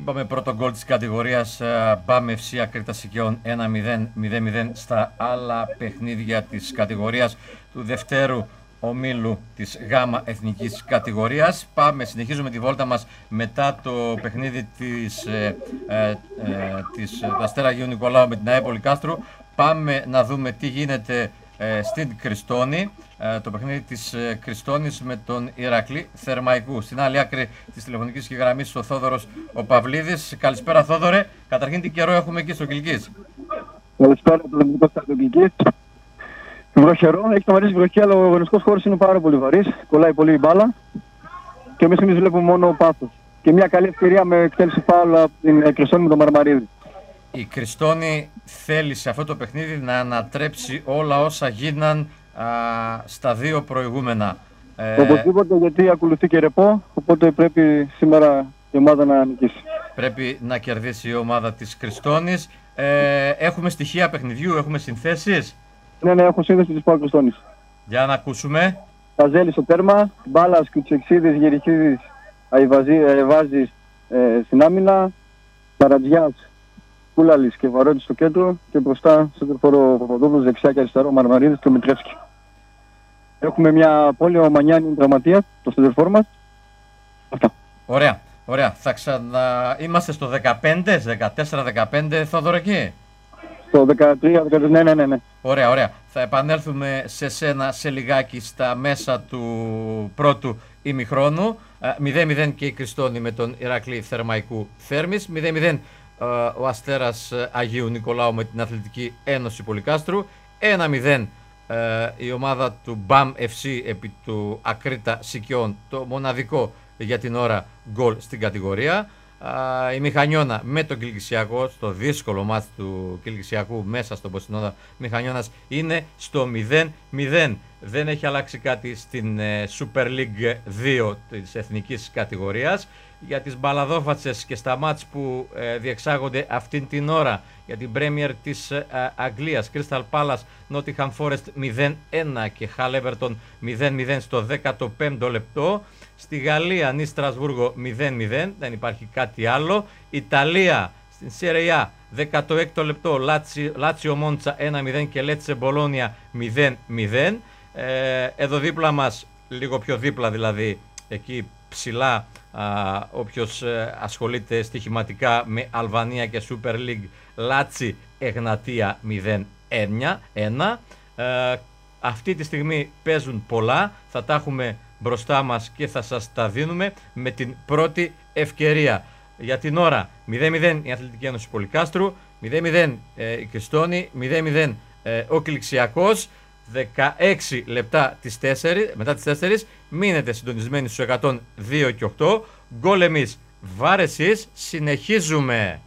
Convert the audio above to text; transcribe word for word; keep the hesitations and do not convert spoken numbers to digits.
Είπαμε πρώτο γκολ της κατηγορίας μπαμ εφ σι Ακρίτα Σικιών ένα μηδέν μηδέν μηδέν στα άλλα παιχνίδια της κατηγορίας του δευτέρου ομίλου της ΓΑΜΑ εθνικής κατηγορίας. Πάμε, συνεχίζουμε τη βόλτα μας μετά το παιχνίδι της, ε, ε, ε, της Αστέρα Αγίου Νικολάου με την ΑΕ Πολυκάστρου. Πάμε να δούμε τι γίνεται ε, στην Κριστόνη, ε, το παιχνίδι της ε, Κριστόνης με τον Ηρακλή Θερμαϊκού. Στην άλλη άκρη της τηλεφωνικής γραμμής ο Θόδωρος ο Παυλίδης. Καλησπέρα Θόδωρε. Καταρχήν τι καιρό έχουμε εκεί στο Κιλκής? Καλησπέρα το Δημοτικό στο Κιλκής. Βροχερό, έχει σταματήσει βροχή, αλλά ο αγωνιστικός χώρος είναι πάρα πολύ βαρύς. Κολλάει πολύ η μπάλα και εμείς εμείς βλέπουμε μόνο πάθος. Και μια καλή ευκαιρία με εκτέλεση φάουλ από την Κριστόνη με τον Μαρμαρίδη. Η Κριστόνη θέλει σε αυτό το παιχνίδι να ανατρέψει όλα όσα γίναν α, στα δύο προηγούμενα. Ε... Οπωσδήποτε, γιατί ακολουθεί και ρεπό, οπότε πρέπει σήμερα η ομάδα να νικήσει. Πρέπει να κερδίσει η ομάδα της Κριστόνης. Ε, έχουμε στοιχεία παιχνιδιού, έχουμε συνθέσεις. Ναι, ναι, έχω σύνδεση της ΠΑΟΚ Κριστόνης. Για να ακούσουμε. Καζέλη στο τέρμα, Μπάλας, Κουτσεξίδης, Γεριχίδης, Αϊβάζης ε, στην άμυνα, Καρατζιάς, Κούλαλης και Βαρότης στο κέντρο και μπροστά στο τερφόρο Παπαδόπουλος, δεξιά και αριστερό, Μαρμαρίδης και Μητρεύσκη. Έχουμε μια πόλη, ο Μανιάννη τραυματίας, το στερφόρ μας. Αυτά. Ωραία, ωραία. Θα ξανα... Είμαστε στο δεκαπέντε, δεκατέσσερα δεκαπέντε, Θόδωρο, εκεί. Στο δεκατρία, δεκατέσσερα, ναι, ναι, ναι, ναι. Ωραία, ωραία. Θα επανέλθουμε σε σένα σε λιγάκι στα μέσα του πρώτου ημιχρόνου. μηδέν μηδέν και η Κριστόνη με τον Ηρακλή Θερμαϊκού Θέρμης. μηδέν μηδέν ο Αστέρας Αγίου Νικολάου με την Αθλητική Ένωση Πολυκάστρου. ένα μηδέν η ομάδα του μπαμ εφ σι επί του Ακρίτα Σικιών, το μοναδικό για την ώρα γκολ στην κατηγορία. Uh, η Μηχανιώνα με τον Κιλκισιακό, στο δύσκολο μάτι του Κιλκισιακού μέσα στον Ποσινόδα Μηχανιώνας, είναι στο μηδέν μηδέν. Δεν έχει αλλάξει κάτι στην uh, Super League δύο της εθνικής κατηγορίας. Για τις μπαλαδόφατσες και στα μάτς που uh, διεξάγονται αυτήν την ώρα για την Premier της uh, Αγγλίας, Crystal Palace Nottingham Forest μηδέν ένα και Hull Everton μηδέν μηδέν στο δέκατο πέμπτο λεπτό. Στη Γαλλία, Νις Στρασβούργο μηδέν μηδέν, δεν υπάρχει κάτι άλλο. Ιταλία, στην Σέρε Α, δέκατο έκτο λεπτό, Λάτσιο Μόντσα ένα μηδέν και Λέτσε Μπολόνια μηδέν μηδέν. Ε, εδώ δίπλα μας, λίγο πιο δίπλα δηλαδή, εκεί ψηλά, α, όποιος ε, ασχολείται στοιχηματικά με Αλβανία και Super League, Λάτσι Εγνατία μηδέν ένα. Ε, αυτή τη στιγμή παίζουν πολλά, θα τα έχουμε μπροστά μας και θα σας τα δίνουμε με την πρώτη ευκαιρία. Για την ώρα μηδέν μηδέν η Αθλητική Ένωση Πολυκάστρου, μηδέν μηδέν ε, η Κριστόνη, μηδέν μηδέν ε, ο Κιλκισιακός. Δεκαέξι λεπτά τις τέσσερις, μετά τις τέσσερις, μείνετε συντονισμένοι στους εκατόν δύο και οκτώ. Γκολ εμείς, βάρ εσείς, συνεχίζουμε.